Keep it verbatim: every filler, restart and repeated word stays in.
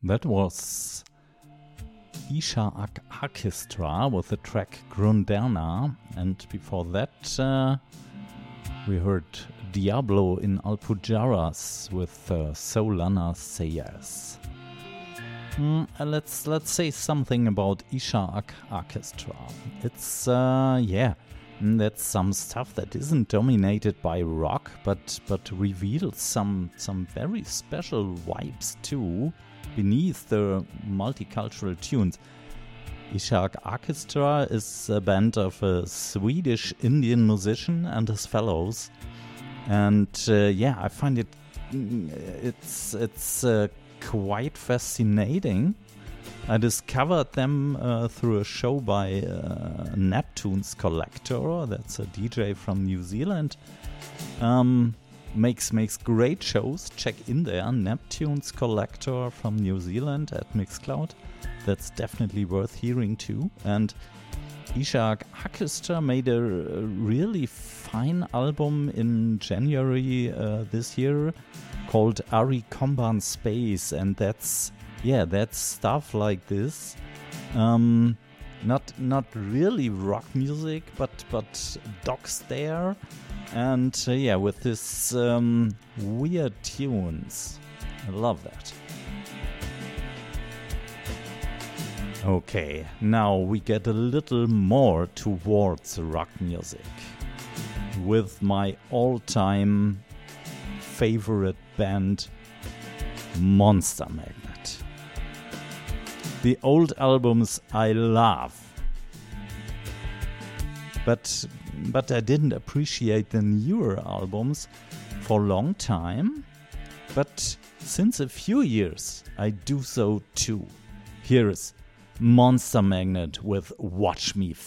That was Isha Ak Orchestra with the track Grunderna, and before that uh, we heard Diablo in Alpujarras with uh, Solana Sayers. Mm, uh, let's let's say something about Isha Ak Orchestra. It's uh, yeah, that's some stuff that isn't dominated by rock, but but reveals some some very special vibes too beneath the multicultural tunes. Isha Ak Orchestra is a band of a Swedish Indian musician and his fellows, and uh, yeah, I find it it's it's uh, quite fascinating. I discovered them uh, through a show by uh, Neptune's Collector. That's a D J from New Zealand. Um, makes makes great shows. Check in there, Neptune's Collector from New Zealand at Mixcloud. That's definitely worth hearing too. And Isha Ak Orchestra made a really fine album in January uh, this year called Ari Komban Space, and that's yeah, that's stuff like this. Um, not not really rock music, but but Doc Stare, and uh, yeah, with this um, weird tunes. I love that. Okay, now we get a little more towards rock music with my all-time favorite band, Monster Magnet. The old albums I love, but but I didn't appreciate the newer albums for a long time, but since a few years I do so too. Here is Monster Magnet with Watch Me